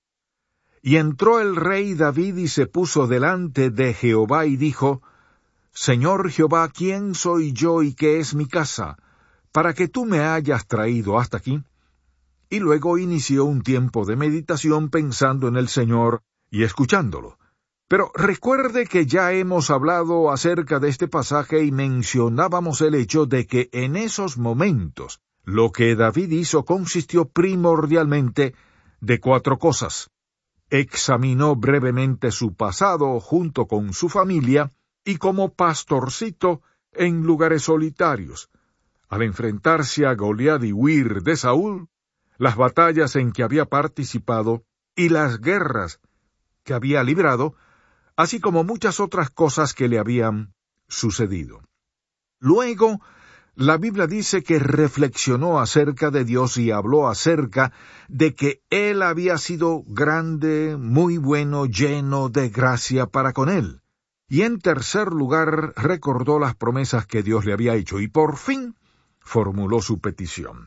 [SPEAKER 1] Y entró el rey David y se puso delante de Jehová y dijo, Señor Jehová, ¿quién soy yo y qué es mi casa, para que tú me hayas traído hasta aquí? Y luego inició un tiempo de meditación pensando en el Señor y escuchándolo. Pero recuerde que ya hemos hablado acerca de este pasaje y mencionábamos el hecho de que en esos momentos lo que David hizo consistió primordialmente de cuatro cosas. Examinó brevemente su pasado junto con su familia y como pastorcito en lugares solitarios. Al enfrentarse a Goliat y huir de Saúl, las batallas en que había participado y las guerras que había librado, así como muchas otras cosas que le habían sucedido. Luego, la Biblia dice que reflexionó acerca de Dios y habló acerca de que Él había sido grande, muy bueno, lleno de gracia para con él. Y en tercer lugar, recordó las promesas que Dios le había hecho y por fin formuló su petición.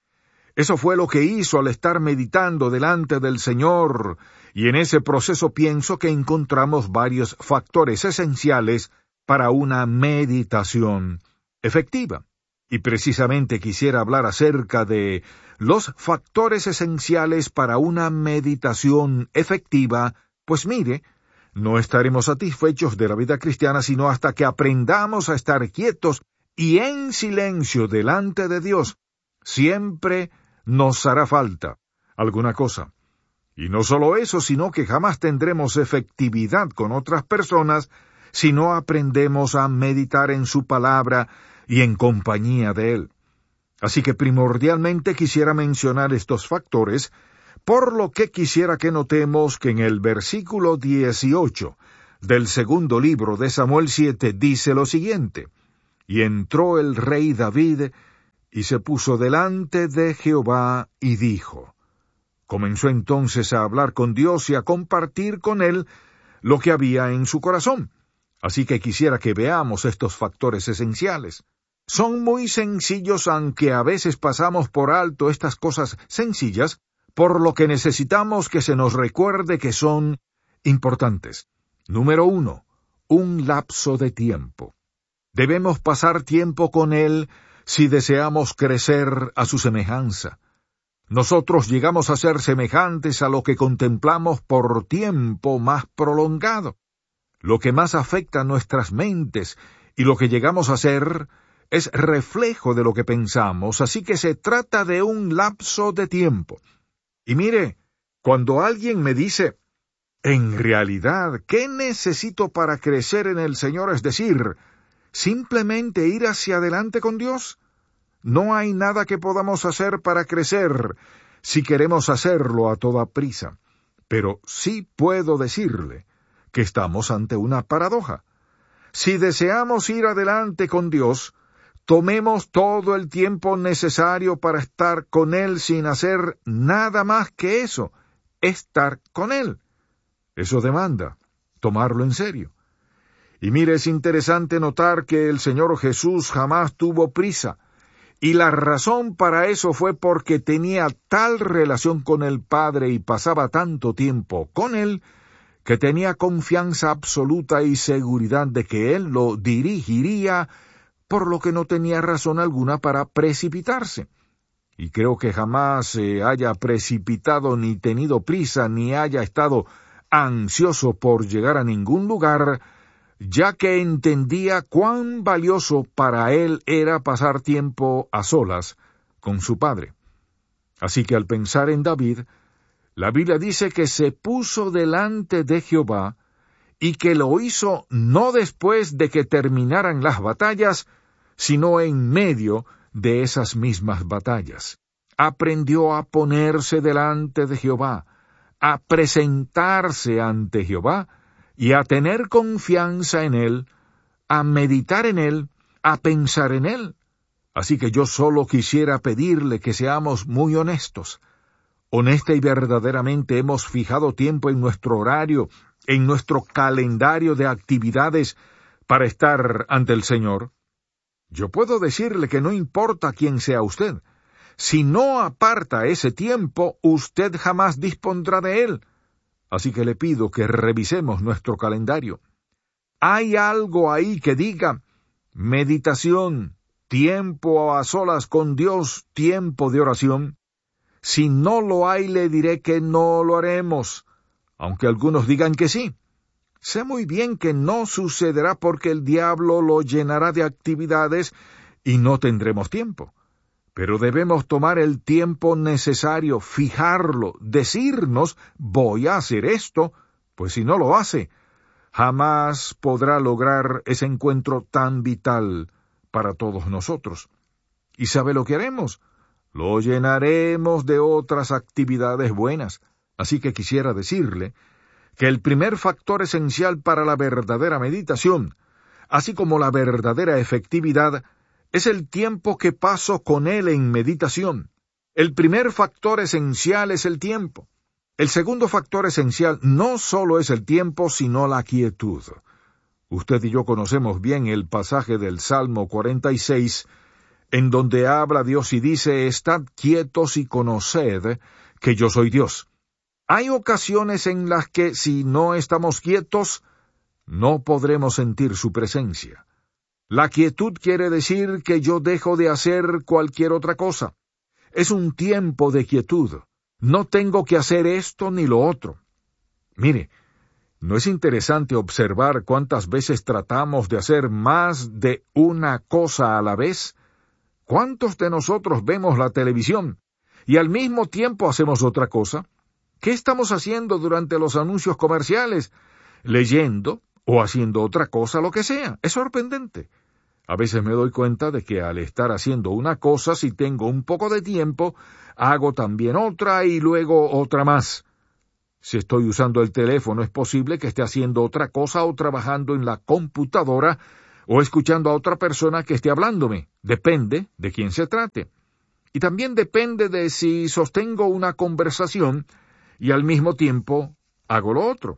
[SPEAKER 1] Eso fue lo que hizo al estar meditando delante del Señor, y en ese proceso pienso que encontramos varios factores esenciales para una meditación efectiva. Y precisamente quisiera hablar acerca de los factores esenciales para una meditación efectiva, pues mire, no estaremos satisfechos de la vida cristiana sino hasta que aprendamos a estar quietos y en silencio delante de Dios. Siempre nos hará falta alguna cosa. Y no solo eso, sino que jamás tendremos efectividad con otras personas si no aprendemos a meditar en su palabra y en compañía de Él. Así que primordialmente quisiera mencionar estos factores, por lo que quisiera que notemos que en el versículo dieciocho del segundo libro de Samuel siete dice lo siguiente: Y entró el rey David y se puso delante de Jehová y dijo. Comenzó entonces a hablar con Dios y a compartir con Él lo que había en su corazón. Así que quisiera que veamos estos factores esenciales. Son muy sencillos, aunque a veces pasamos por alto estas cosas sencillas, por lo que necesitamos que se nos recuerde que son importantes. Número uno, un lapso de tiempo. Debemos pasar tiempo con Él si deseamos crecer a su semejanza. Nosotros llegamos a ser semejantes a lo que contemplamos por tiempo más prolongado. Lo que más afecta a nuestras mentes y lo que llegamos a ser es reflejo de lo que pensamos, así que se trata de un lapso de tiempo. Y mire, cuando alguien me dice, en realidad, ¿qué necesito para crecer en el Señor? Es decir, simplemente ir hacia adelante con Dios. No hay nada que podamos hacer para crecer si queremos hacerlo a toda prisa. Pero sí puedo decirle que estamos ante una paradoja. Si deseamos ir adelante con Dios, tomemos todo el tiempo necesario para estar con Él sin hacer nada más que eso, estar con Él. Eso demanda tomarlo en serio. Y mire, es interesante notar que el Señor Jesús jamás tuvo prisa, y la razón para eso fue porque tenía tal relación con el Padre y pasaba tanto tiempo con Él, que tenía confianza absoluta y seguridad de que Él lo dirigiría, por lo que no tenía razón alguna para precipitarse. Y creo que jamás se haya precipitado ni tenido prisa ni haya estado ansioso por llegar a ningún lugar, ya que entendía cuán valioso para él era pasar tiempo a solas con su padre. Así que al pensar en David, la Biblia dice que se puso delante de Jehová y que lo hizo no después de que terminaran las batallas, sino en medio de esas mismas batallas. Aprendió a ponerse delante de Jehová, a presentarse ante Jehová y a tener confianza en Él, a meditar en Él, a pensar en Él. Así que yo solo quisiera pedirle que seamos muy honestos. Honesta y verdaderamente hemos fijado tiempo en nuestro horario, en nuestro calendario de actividades para estar ante el Señor. Yo puedo decirle que no importa quién sea usted, si no aparta ese tiempo, usted jamás dispondrá de él. Así que le pido que revisemos nuestro calendario. ¿Hay algo ahí que diga meditación, tiempo a solas con Dios, tiempo de oración? Si no lo hay, le diré que no lo haremos, aunque algunos digan que sí. Sé muy bien que no sucederá porque el diablo lo llenará de actividades y no tendremos tiempo. Pero debemos tomar el tiempo necesario, fijarlo, decirnos, voy a hacer esto, pues si no lo hace, jamás podrá lograr ese encuentro tan vital para todos nosotros. ¿Y sabe lo que haremos? Lo llenaremos de otras actividades buenas. Así que quisiera decirle que el primer factor esencial para la verdadera meditación, así como la verdadera efectividad, es el tiempo que paso con Él en meditación. El primer factor esencial es el tiempo. El segundo factor esencial no solo es el tiempo, sino la quietud. Usted y yo conocemos bien el pasaje del Salmo cuarenta y seis, en donde habla Dios y dice, «Estad quietos y conoced que yo soy Dios». Hay ocasiones en las que si no estamos quietos, no podremos sentir su presencia. La quietud quiere decir que yo dejo de hacer cualquier otra cosa. Es un tiempo de quietud. No tengo que hacer esto ni lo otro. Mire, ¿no es interesante observar cuántas veces tratamos de hacer más de una cosa a la vez? ¿Cuántos de nosotros vemos la televisión y al mismo tiempo hacemos otra cosa? ¿Qué estamos haciendo durante los anuncios comerciales? Leyendo o haciendo otra cosa, lo que sea. Es sorprendente. A veces me doy cuenta de que al estar haciendo una cosa, si tengo un poco de tiempo, hago también otra y luego otra más. Si estoy usando el teléfono, es posible que esté haciendo otra cosa o trabajando en la computadora o escuchando a otra persona que esté hablándome. Depende de quién se trate. Y también depende de si sostengo una conversación y al mismo tiempo hago lo otro.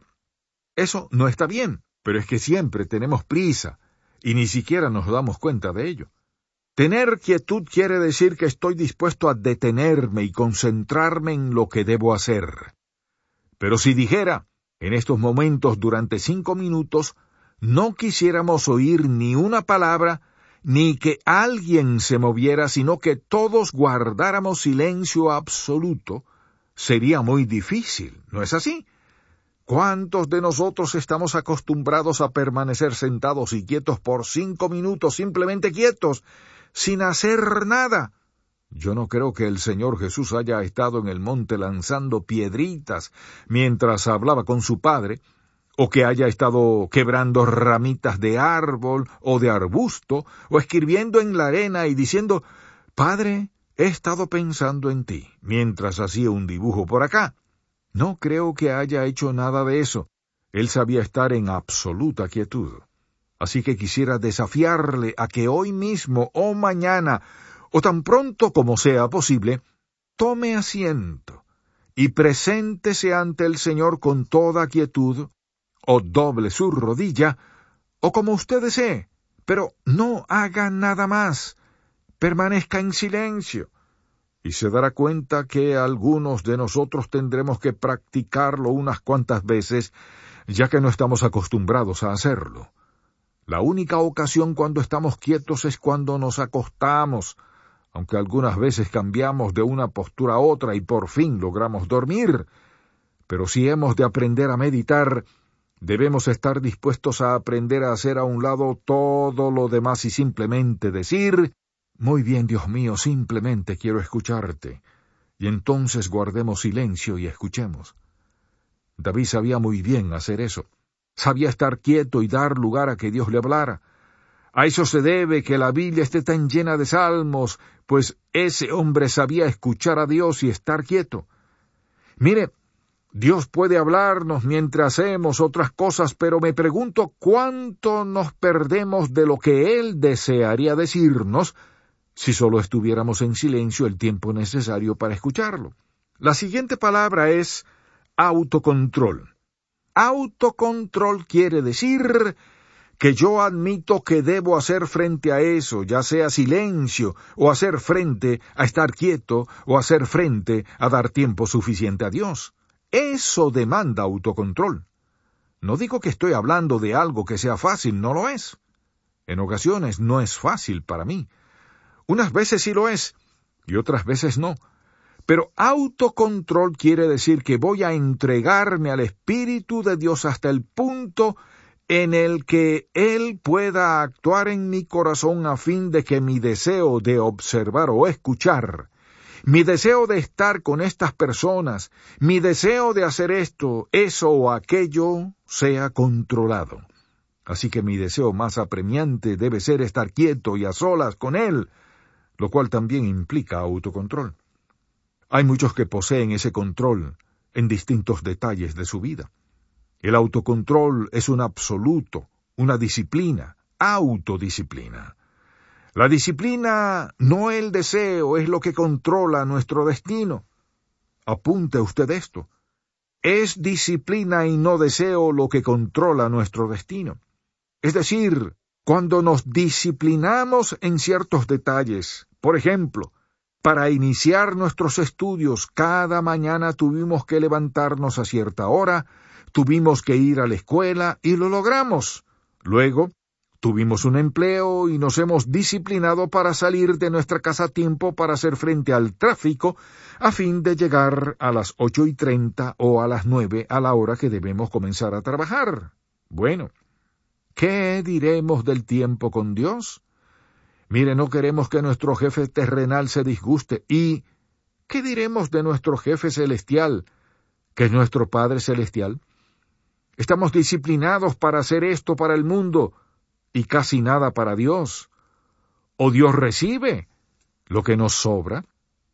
[SPEAKER 1] Eso no está bien, pero es que siempre tenemos prisa y ni siquiera nos damos cuenta de ello. Tener quietud quiere decir que estoy dispuesto a detenerme y concentrarme en lo que debo hacer. Pero si dijera, en estos momentos durante cinco minutos, no quisiéramos oír ni una palabra, ni que alguien se moviera, sino que todos guardáramos silencio absoluto, sería muy difícil, ¿no es así? ¿Cuántos de nosotros estamos acostumbrados a permanecer sentados y quietos por cinco minutos, simplemente quietos, sin hacer nada? Yo no creo que el Señor Jesús haya estado en el monte lanzando piedritas mientras hablaba con su Padre, o que haya estado quebrando ramitas de árbol o de arbusto, o escribiendo en la arena y diciendo, «Padre, he estado pensando en ti», mientras hacía un dibujo por acá. No creo que haya hecho nada de eso. Él sabía estar en absoluta quietud. Así que quisiera desafiarle a que hoy mismo o mañana, o tan pronto como sea posible, tome asiento y preséntese ante el Señor con toda quietud, o doble su rodilla, o como usted desee, pero no haga nada más. Permanezca en silencio. Y se dará cuenta que algunos de nosotros tendremos que practicarlo unas cuantas veces, ya que no estamos acostumbrados a hacerlo. La única ocasión cuando estamos quietos es cuando nos acostamos, aunque algunas veces cambiamos de una postura a otra y por fin logramos dormir. Pero si hemos de aprender a meditar, debemos estar dispuestos a aprender a hacer a un lado todo lo demás y simplemente decir, «Muy bien, Dios mío, simplemente quiero escucharte». Y entonces guardemos silencio y escuchemos. David sabía muy bien hacer eso. Sabía estar quieto y dar lugar a que Dios le hablara. A eso se debe que la Biblia esté tan llena de salmos, pues ese hombre sabía escuchar a Dios y estar quieto. Mire, Dios puede hablarnos mientras hacemos otras cosas, pero me pregunto cuánto nos perdemos de lo que Él desearía decirnos si solo estuviéramos en silencio el tiempo necesario para escucharlo. La siguiente palabra es autocontrol. Autocontrol quiere decir que yo admito que debo hacer frente a eso, ya sea silencio, o hacer frente a estar quieto, o hacer frente a dar tiempo suficiente a Dios. Eso demanda autocontrol. No digo que estoy hablando de algo que sea fácil, no lo es. En ocasiones no es fácil para mí. Unas veces sí lo es, y otras veces no. Pero autocontrol quiere decir que voy a entregarme al Espíritu de Dios hasta el punto en el que Él pueda actuar en mi corazón a fin de que mi deseo de observar o escuchar, mi deseo de estar con estas personas, mi deseo de hacer esto, eso o aquello, sea controlado. Así que mi deseo más apremiante debe ser estar quieto y a solas con Él, lo cual también implica autocontrol. Hay muchos que poseen ese control en distintos detalles de su vida. El autocontrol es un absoluto, una disciplina, autodisciplina. La disciplina, no el deseo, es lo que controla nuestro destino. Apunte usted esto. Es disciplina y no deseo lo que controla nuestro destino. Es decir, cuando nos disciplinamos en ciertos detalles, por ejemplo, para iniciar nuestros estudios, cada mañana tuvimos que levantarnos a cierta hora, tuvimos que ir a la escuela y lo logramos. Luego, tuvimos un empleo y nos hemos disciplinado para salir de nuestra casa a tiempo para hacer frente al tráfico a fin de llegar a las ocho y treinta o a las nueve a la hora que debemos comenzar a trabajar. Bueno, ¿qué diremos del tiempo con Dios? Mire, no queremos que nuestro jefe terrenal se disguste. ¿Y qué diremos de nuestro jefe celestial, que es nuestro Padre Celestial? Estamos disciplinados para hacer esto para el mundo y casi nada para Dios. ¿O Dios recibe lo que nos sobra?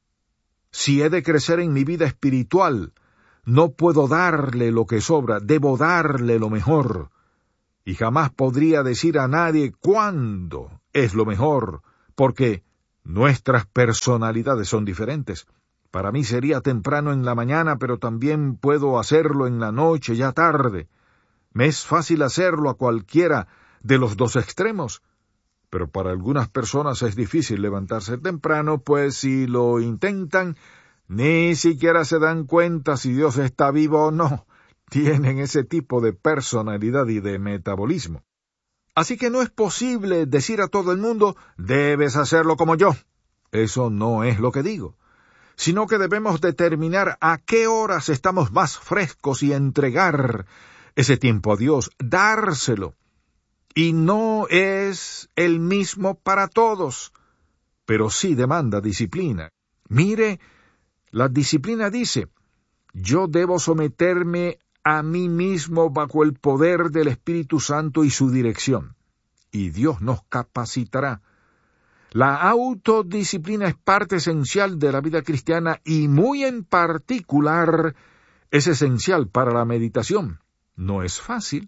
[SPEAKER 1] Si he de crecer en mi vida espiritual, no puedo darle lo que sobra, debo darle lo mejor. Y jamás podría decir a nadie cuándo es lo mejor, porque nuestras personalidades son diferentes. Para mí sería temprano en la mañana, pero también puedo hacerlo en la noche, ya tarde. Me es fácil hacerlo a cualquiera de los dos extremos, pero para algunas personas es difícil levantarse temprano, pues si lo intentan, ni siquiera se dan cuenta si Dios está vivo o no. Tienen ese tipo de personalidad y de metabolismo. Así que no es posible decir a todo el mundo, debes hacerlo como yo. Eso no es lo que digo, sino que debemos determinar a qué horas estamos más frescos y entregar ese tiempo a Dios, dárselo. Y no es el mismo para todos, pero sí demanda disciplina. Mire, la disciplina dice, yo debo someterme a mí mismo bajo el poder del Espíritu Santo y su dirección, y Dios nos capacitará. La autodisciplina es parte esencial de la vida cristiana y muy en particular es esencial para la meditación. No es fácil.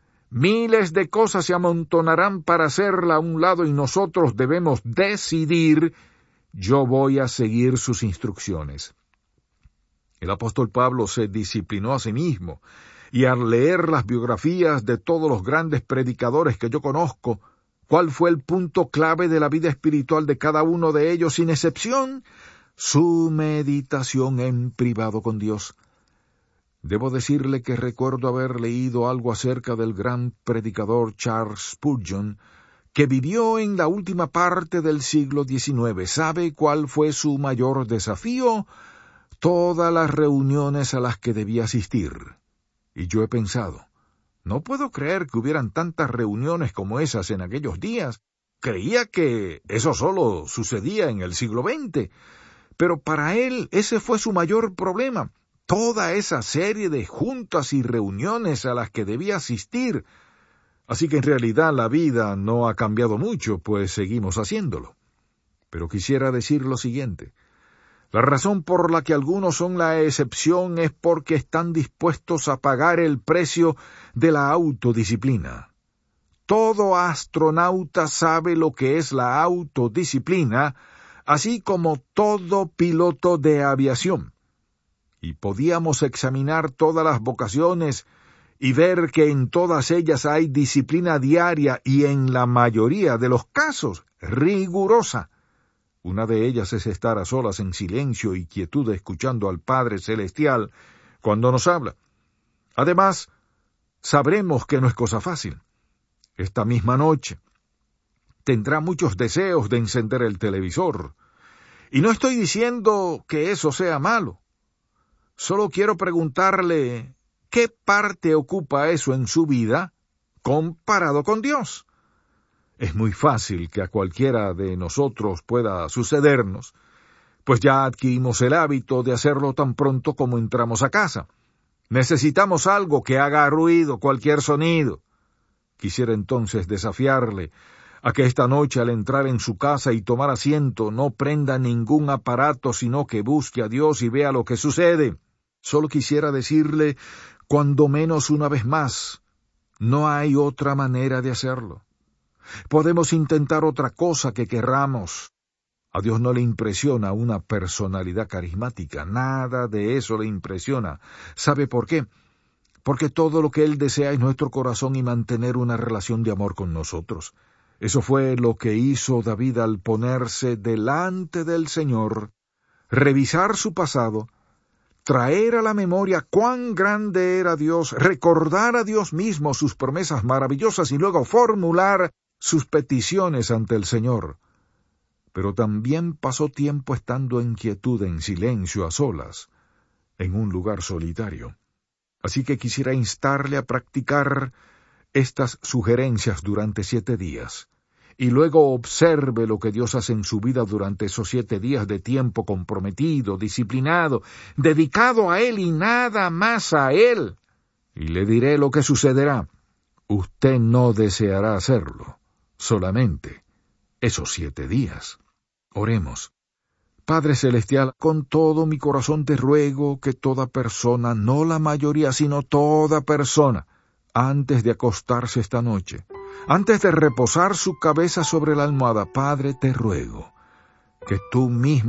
[SPEAKER 1] Miles de cosas se amontonarán para hacerla a un lado y nosotros debemos decidir, yo voy a seguir sus instrucciones. El apóstol Pablo se disciplinó a sí mismo, y al leer las biografías de todos los grandes predicadores que yo conozco, ¿cuál fue el punto clave de la vida espiritual de cada uno de ellos sin excepción? Su meditación en privado con Dios. Debo decirle que recuerdo haber leído algo acerca del gran predicador Charles Spurgeon, que vivió en la última parte del siglo diecinueve. ¿Sabe cuál fue su mayor desafío? Todas las reuniones a las que debía asistir. Y yo he pensado, no puedo creer que hubieran tantas reuniones como esas en aquellos días. Creía que eso solo sucedía en el siglo veinte. Pero para él ese fue su mayor problema. Toda esa serie de juntas y reuniones a las que debía asistir. Así que en realidad la vida no ha cambiado mucho, pues seguimos haciéndolo. Pero quisiera decir lo siguiente. La razón por la que algunos son la excepción es porque están dispuestos a pagar el precio de la autodisciplina. Todo astronauta sabe lo que es la autodisciplina, así como todo piloto de aviación. Y podíamos examinar todas las vocaciones y ver que en todas ellas hay disciplina diaria y en la mayoría de los casos rigurosa. Una de ellas es estar a solas en silencio y quietud escuchando al Padre Celestial cuando nos habla. Además, sabremos que no es cosa fácil. Esta misma noche tendrá muchos deseos de encender el televisor. Y no estoy diciendo que eso sea malo. Solo quiero preguntarle, ¿qué parte ocupa eso en su vida comparado con Dios? Es muy fácil que a cualquiera de nosotros pueda sucedernos, pues ya adquirimos el hábito de hacerlo tan pronto como entramos a casa. Necesitamos algo que haga ruido, cualquier sonido. Quisiera entonces desafiarle a que esta noche al entrar en su casa y tomar asiento no prenda ningún aparato, sino que busque a Dios y vea lo que sucede. Solo quisiera decirle, cuando menos una vez más, no hay otra manera de hacerlo. Podemos intentar otra cosa que querramos. A Dios no le impresiona una personalidad carismática, nada de eso le impresiona. ¿Sabe por qué? Porque todo lo que Él desea es nuestro corazón y mantener una relación de amor con nosotros. Eso fue lo que hizo David al ponerse delante del Señor, revisar su pasado, traer a la memoria cuán grande era Dios, recordar a Dios mismo sus promesas maravillosas y luego formular sus peticiones ante el Señor. Pero también pasó tiempo estando en quietud, en silencio, a solas, en un lugar solitario. Así que quisiera instarle a practicar estas sugerencias durante siete días. y luego observe lo que Dios hace en su vida durante esos siete días de tiempo comprometido, disciplinado, dedicado a Él y nada más a Él. Y le diré lo que sucederá. Usted no deseará hacerlo, solamente esos siete días. Oremos. Padre Celestial, con todo mi corazón te ruego que toda persona, no la mayoría, sino toda persona, antes de acostarse esta noche, antes de reposar su cabeza sobre la almohada, Padre, te ruego que tú mismo